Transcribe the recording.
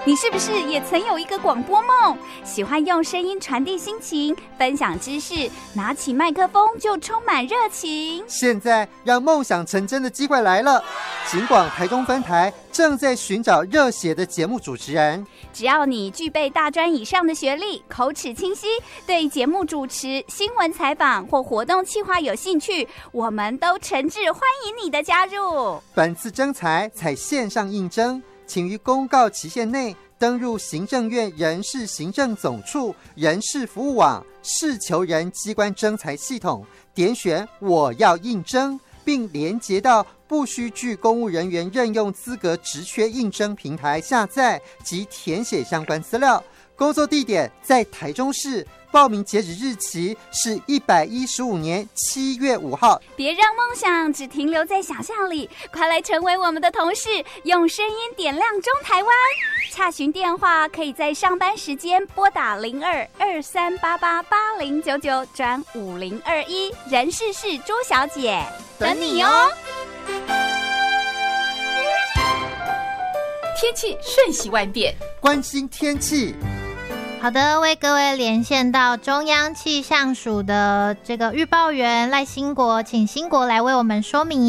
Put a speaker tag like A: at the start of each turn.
A: 你是不是也曾有一个广播梦？喜欢用声音传递心情，分享知识，拿起麦克风就充满热情。
B: 现在让梦想成真的机会来了，警广台中分台正在寻找热血的节目主持人。
A: 只要你具备大专以上的学历，口齿清晰，对节目主持、新闻采访或活动企划有兴趣，我们都诚挚欢迎你的加入。
B: 本次征才采线上应征，请于公告期限内登入行政院人事行政总处人事服务网事求人机关征才系统，点选我要应征，并连结到不需具公务人员任用资格职缺应征平台下载及填写相关资料。工作地点在台中市，报名截止日期是115年7月5号。
A: 别让梦想只停留在想象里，快来成为我们的同事，用声音点亮中台湾。洽询电话可以在上班时间拨打02-2388-8099转5021，人事是朱小姐，等你哦。
C: 天气瞬息万变，
B: 关心天气。
D: 好的，为各位连线到中央气象署的这个预报员赖兴国，请兴国来为我们说明。